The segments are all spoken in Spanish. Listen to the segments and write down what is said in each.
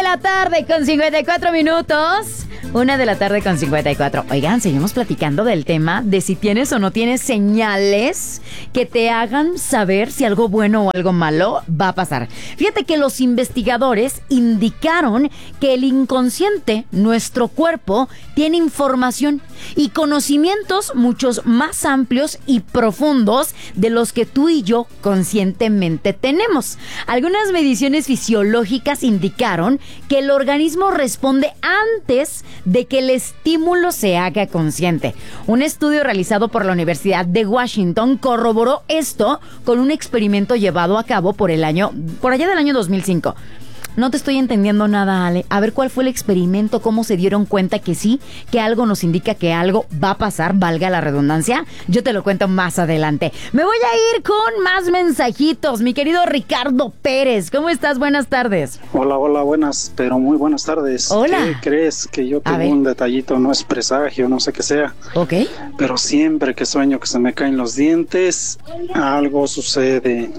la tarde con 54 minutos. 1 de la tarde con 54. Oigan, seguimos platicando del tema de si tienes o no tienes señales que te hagan saber si algo bueno o algo malo va a pasar. Fíjate que los investigadores indicaron que el inconsciente, nuestro cuerpo, tiene información y conocimientos muchos más amplios y profundos de los que tú y yo conscientemente tenemos. Algunas mediciones fisiológicas indicaron que el organismo responde antes de que el estímulo se haga consciente. Un estudio realizado por la Universidad de Washington corroboró esto con un experimento llevado a cabo por allá del año 2005. No te estoy entendiendo nada, Ale. A ver, ¿cuál fue el experimento? ¿Cómo se dieron cuenta que sí, que algo nos indica que algo va a pasar, valga la redundancia? Yo te lo cuento más adelante. Me voy a ir con más mensajitos. Mi querido Ricardo Pérez, ¿cómo estás? Buenas tardes. Hola, buenas, pero muy buenas tardes. Hola. ¿Qué crees? Que yo tengo un detallito, no es presagio, no sé qué sea. Ok. Pero siempre que sueño que se me caen los dientes, algo sucede.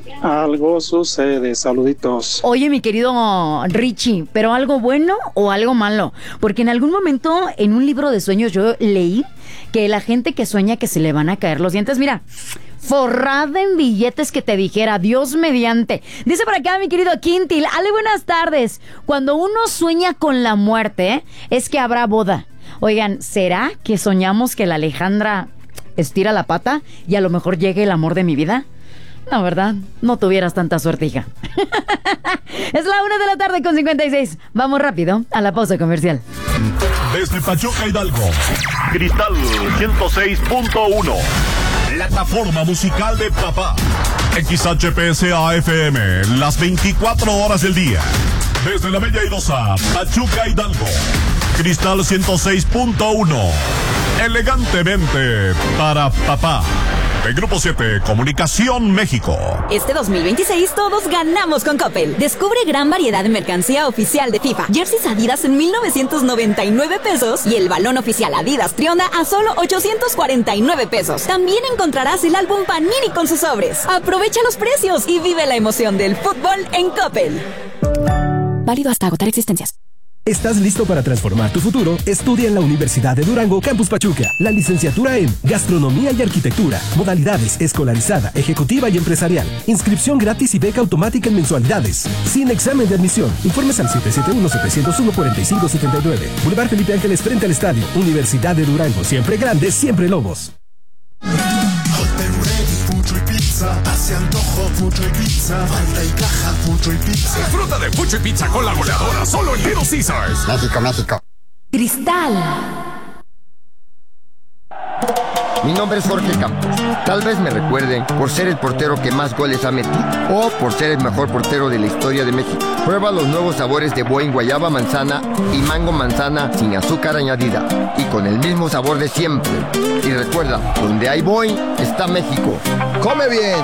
Saluditos. Oye, mi querido Richie, ¿pero algo bueno o algo malo? Porque en algún momento en un libro de sueños yo leí que la gente que sueña que se le van a caer los dientes, mira, forrada en billetes que te dijera, Dios mediante. Dice por acá mi querido Quintil, Ale, buenas tardes. Cuando uno sueña con la muerte, es que habrá boda. Oigan, ¿será que soñamos que la Alejandra estira la pata y a lo mejor llegue el amor de mi vida? No, ¿verdad? No tuvieras tanta suerte, hija. Es la 1 de la tarde con 56. Vamos rápido a la pausa comercial. Desde Pachuca, Hidalgo, Cristal 106.1. Plataforma musical de papá. XHPSA FM, las 24 horas del día. Desde la Bella Airosa, Pachuca, Hidalgo, Cristal 106.1. Elegantemente para papá. De Grupo 7, Comunicación México. Este 2026 todos ganamos con Coppel. Descubre gran variedad de mercancía oficial de FIFA. Jerseys Adidas en 1,999 pesos y el balón oficial Adidas Trionda a solo 849 pesos. También encontrarás el álbum Panini con sus sobres. Aprovecha los precios y vive la emoción del fútbol en Coppel. Válido hasta agotar existencias. ¿Estás listo para transformar tu futuro? Estudia en la Universidad de Durango, Campus Pachuca. La licenciatura en Gastronomía y Arquitectura. Modalidades escolarizada, ejecutiva y empresarial. Inscripción gratis y beca automática en mensualidades. Sin examen de admisión. Informes al 771-701-4579. Boulevard Felipe Ángeles frente al estadio. Universidad de Durango. Siempre grandes, siempre lobos. Hace antojo, mucho y pizza. Falta y caja, mucho y pizza. Disfruta de mucho y pizza con la goleadora solo en Little Caesars. México, México. Cristal. Mi nombre es Jorge Campos. Tal vez me recuerden por ser el portero que más goles ha metido o por ser el mejor portero de la historia de México. Prueba los nuevos sabores de Boing guayaba manzana y mango manzana sin azúcar añadida y con el mismo sabor de siempre. Y recuerda, donde hay Boing está México. ¡Come bien!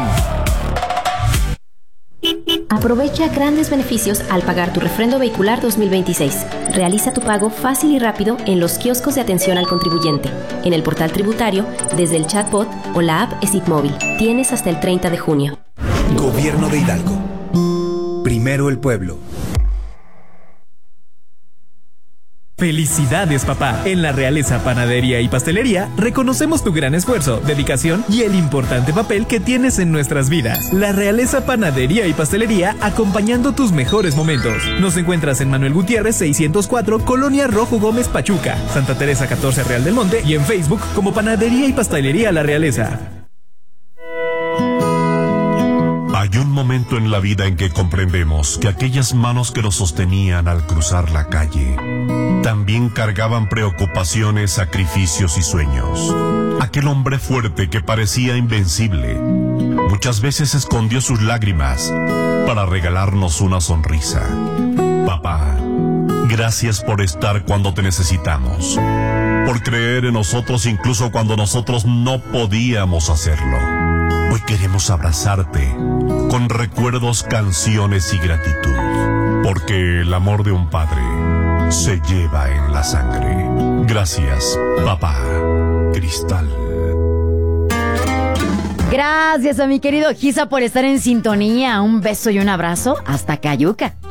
Aprovecha grandes beneficios al pagar tu refrendo vehicular 2026. Realiza tu pago fácil y rápido en los kioscos de atención al contribuyente, en el portal tributario, desde el chatbot o la app SIT Móvil. Tienes hasta el 30 de junio. Gobierno de Hidalgo. Primero el pueblo. ¡Felicidades, papá! En la Realeza Panadería y Pastelería reconocemos tu gran esfuerzo, dedicación y el importante papel que tienes en nuestras vidas. La Realeza Panadería y Pastelería acompañando tus mejores momentos. Nos encuentras en Manuel Gutiérrez 604, Colonia Rojo Gómez, Pachuca, Santa Teresa 14, Real del Monte y en Facebook como Panadería y Pastelería La Realeza. Hay un momento en la vida en que comprendemos que aquellas manos que nos sostenían al cruzar la calle también cargaban preocupaciones, sacrificios y sueños. Aquel hombre fuerte que parecía invencible muchas veces escondió sus lágrimas para regalarnos una sonrisa. Papá, gracias por estar cuando te necesitamos, por creer en nosotros incluso cuando nosotros no podíamos hacerlo. Hoy queremos abrazarte con recuerdos, canciones y gratitud, porque el amor de un padre se lleva en la sangre. Gracias, papá. Cristal. Gracias a mi querido Giza por estar en sintonía. Un beso y un abrazo hasta Cayuca.